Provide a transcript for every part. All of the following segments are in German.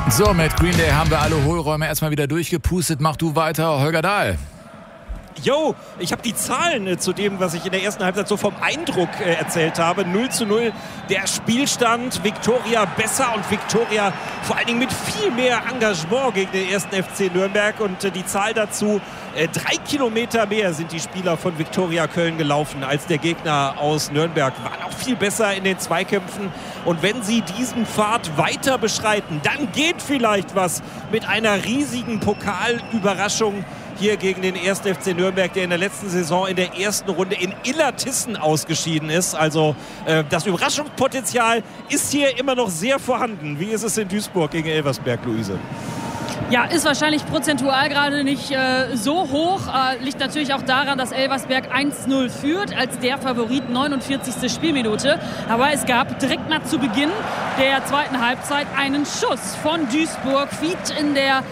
So, mit Green Day haben wir alle Hohlräume erstmal wieder durchgepustet. Mach du weiter, Holger Dahl. Jo, ich habe die Zahlen zu dem, was ich in der ersten Halbzeit so vom Eindruck erzählt habe. 0:0 der Spielstand. Viktoria besser und Viktoria vor allen Dingen mit viel mehr Engagement gegen den ersten FC Nürnberg. Und die Zahl dazu, 3 Kilometer mehr sind die Spieler von Viktoria Köln gelaufen als der Gegner aus Nürnberg. Waren auch viel besser in den Zweikämpfen. Und wenn sie diesen Pfad weiter beschreiten, dann geht vielleicht was mit einer riesigen Pokalüberraschung hier gegen den 1. FC Nürnberg, der in der letzten Saison in der ersten Runde in Illertissen ausgeschieden ist. Also das Überraschungspotenzial ist hier immer noch sehr vorhanden. Wie ist es in Duisburg gegen Elversberg, Luise? Ja, ist wahrscheinlich prozentual gerade nicht so hoch. Liegt natürlich auch daran, dass Elversberg 1:0 führt, als der Favorit, 49. Spielminute. Aber es gab direkt mal zu Beginn der zweiten Halbzeit einen Schuss von Duisburg. Fied in der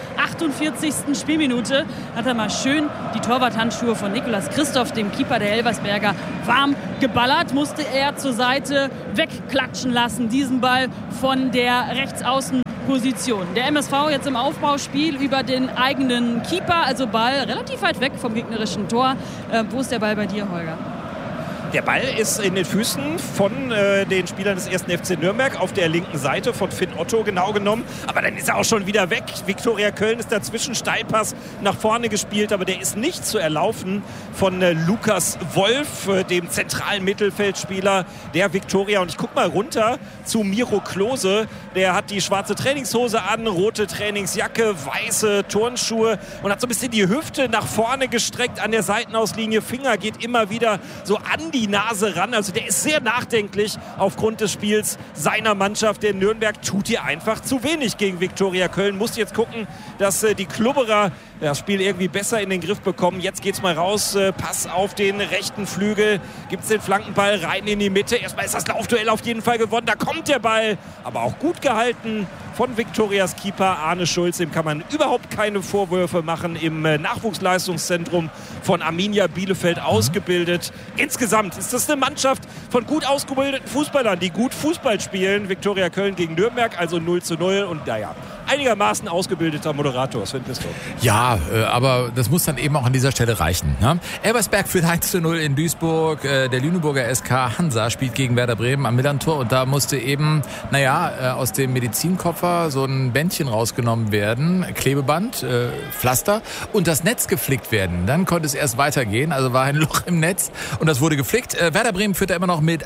48. Spielminute. Hat er mal schön die Torwarthandschuhe von Nicolas Christoph, dem Keeper der Elversberger, warm geballert. Musste er zur Seite wegklatschen lassen, diesen Ball von der Rechtsaußen Position. Der MSV jetzt im Aufbauspiel über den eigenen Keeper, also Ball relativ weit weg vom gegnerischen Tor. Wo ist der Ball bei dir, Holger? Der Ball ist in den Füßen von den Spielern des 1. FC Nürnberg auf der linken Seite von Finn Otto genau genommen. Aber dann ist er auch schon wieder weg. Viktoria Köln ist dazwischen, Steilpass nach vorne gespielt, aber der ist nicht zu erlaufen von Lukas Wolf, dem zentralen Mittelfeldspieler der Viktoria. Und ich gucke mal runter zu Miro Klose. Der hat die schwarze Trainingshose an, rote Trainingsjacke, weiße Turnschuhe und hat so ein bisschen die Hüfte nach vorne gestreckt an der Seitenauslinie. Finger geht immer wieder so an die Nase ran. Also der ist sehr nachdenklich aufgrund des Spiels seiner Mannschaft. Der Nürnberg tut hier einfach zu wenig gegen Viktoria Köln. Muss jetzt gucken, dass die Klubberer das Spiel irgendwie besser in den Griff bekommen. Jetzt geht's mal raus. Pass auf den rechten Flügel. Gibt's den Flankenball rein in die Mitte. Erstmal ist das Laufduell auf jeden Fall gewonnen. Da kommt der Ball. Aber auch gut gehalten von Viktorias Keeper Arne Schulz. Dem kann man überhaupt keine Vorwürfe machen. Im Nachwuchsleistungszentrum von Arminia Bielefeld ausgebildet. Insgesamt ist das eine Mannschaft von gut ausgebildeten Fußballern, die gut Fußball spielen. Viktoria Köln gegen Nürnberg, also 0:0. Und naja, einigermaßen ausgebildeter Moderator, Sven Pistor. Ja, aber das muss dann eben auch an dieser Stelle reichen. Ne? Elversberg führt 1:0 in Duisburg. Der Lüneburger SK Hansa spielt gegen Werder Bremen am Millantor. Und da musste eben, aus dem Medizinkoffer so ein Bändchen rausgenommen werden. Klebeband, Pflaster und das Netz geflickt werden. Dann konnte es erst weitergehen. Also war ein Loch im Netz und das wurde geflickt. Werder Bremen führt da immer noch mit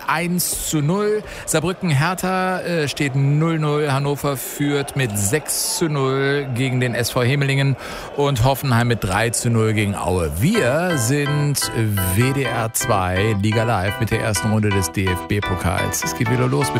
1:0. Saarbrücken Hertha steht 0:0. Hannover führt mit 6:0 gegen den SV Hemelingen und Hoffenheim mit 3:0 gegen Aue. Wir sind WDR 2 Liga Live mit der ersten Runde des DFB-Pokals. Es geht wieder los mit